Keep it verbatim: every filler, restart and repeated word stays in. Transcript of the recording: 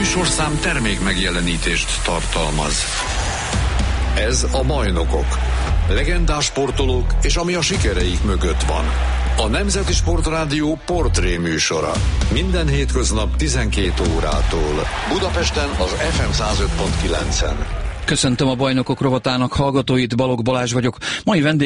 műsorszám termék megjelenítést tartalmaz. Ez a Bajnokok. Legendás sportolók és ami a sikereik mögött van. A Nemzeti Sportrádió portré műsora. Minden hétköznap tizenkét órától. Budapesten az ef em száz öt pont kilencen. Köszöntöm a Bajnokok rovatának hallgatóit, Balogh Balázs vagyok. Mai vendég